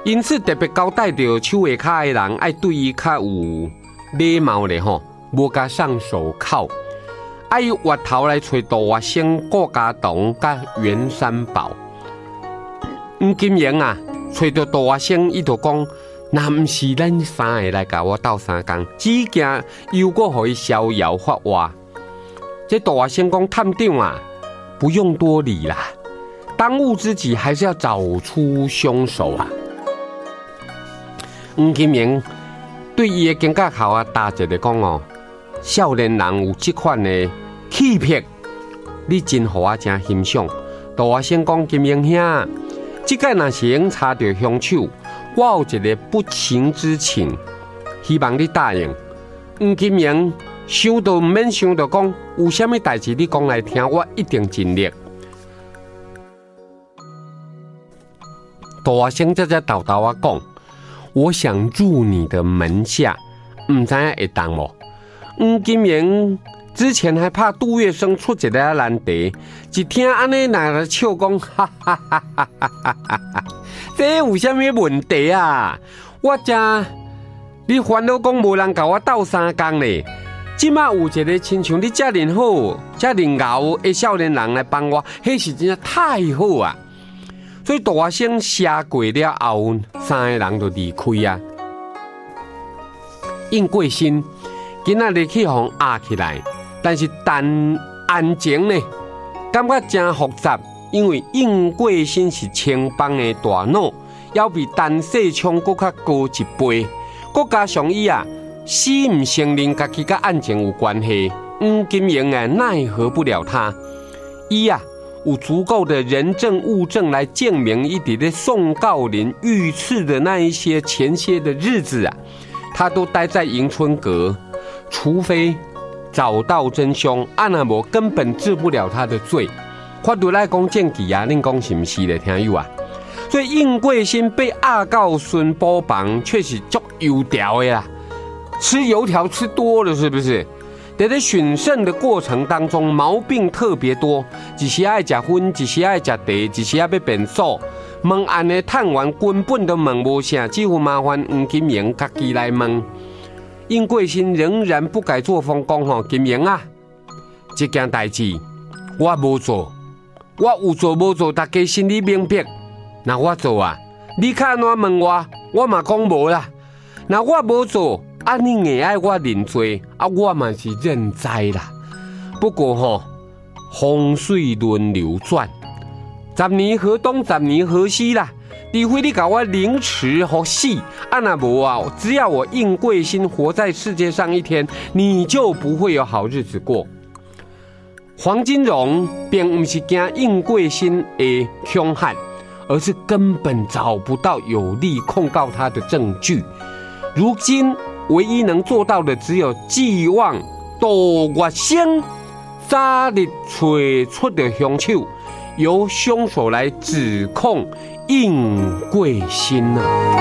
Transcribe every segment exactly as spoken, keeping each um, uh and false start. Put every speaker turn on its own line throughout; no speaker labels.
因此特别交代着手下卡的人，爱对伊较有礼貌咧吼，无甲上手铐。爱由月头来找杜月笙、顾家栋、甲袁三宝。黄金英啊，找到杜月笙，伊就讲：那毋是咱三个来甲我斗相共，只惊又搁互伊逍遥法外。这杜月笙讲：探长啊，不用多礼啦，当务之急还是要找出凶手啊。黄金英对伊的警察头啊打一个讲哦。少年人有这款的气魄，你真互我真欣赏。杜月笙讲：金英兄，这个若是用查到凶手，我有一个不情之请，希望你答应。黄金英想都唔免想，就讲有啥物代志你讲来听，我一定尽力。杜月笙则则豆豆啊讲：我想入你的门下，唔知影会当无？黄金英之前还怕杜月笙出一个难题，一听安尼那个笑讲，哈哈哈哈哈哈！这有啥物问题啊？我真你烦恼讲无人甲我斗相共咧，即马有一个亲像你遮尔好、遮尔牛的少年人来帮我，迄是真正太好啊！所以杜月笙写过了后，三个人就离开啊。应过身。今仔日去互压起来，但是但案情呢，感觉真复杂，因为应过身是青帮的大脑，要比陈世昌搁较高一倍，搁加上伊啊，死唔承认家己甲案情有关系，黄金英啊奈何不了他，伊啊有足够的人证物证来证明伊伫咧宋告林遇刺的那一些前些的日子啊，他都待在迎春阁。除非找到真凶，啊那无根本治不了他的罪。法律来讲证据啊，恁讲是不是咧，听友啊？所以应过身被押到孙宝房，却是足油条的啦，吃油条吃多了是不是？在咧审讯的过程当中，毛病特别多，一时爱食薰，一时爱食茶，一时要变数。问案的探员根本都问无啥，只有麻烦黄金英家己来问。应过身仍然不改作风，讲吼金英啊，这件代志我无做，我有做无做，大家心里明白。那我做啊，你看安怎问我，我嘛讲无啦。那我无做，啊你硬爱我认罪，啊我嘛是认栽啦。不过吼，风水轮流转，十年河东，十年河西啦。除非你搞我凌迟和死，啊那无啊，只要我应过身活在世界上一天，你就不会有好日子过。黄金荣并不是惊应过身的凶悍，而是根本找不到有力控告他的证据。如今唯一能做到的，只有寄望杜月笙早日找出的凶手，由凶手来指控应过身啊。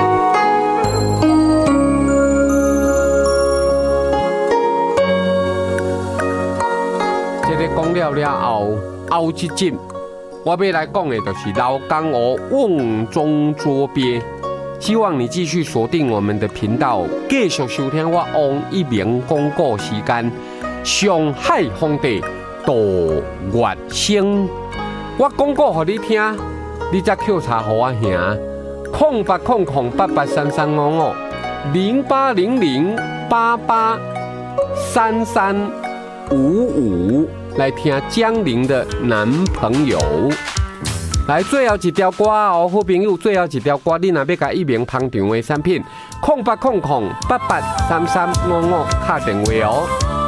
这个讲了了后，后一集我要来讲的就是老江湖瓮中捉鳖。希望你继续锁定我们的频道，继续收听我王一鸣讲故时间。上海皇帝杜月笙，我讲故给你听，你才扣查给我兄。空八空空八八三三五五零八零零八八三三五五来听江玲的男朋友。来，最后一条歌哦，好朋友，最后一条歌，你若要甲一鸣捧场的产品，空八空空八八三三五五打电话哦。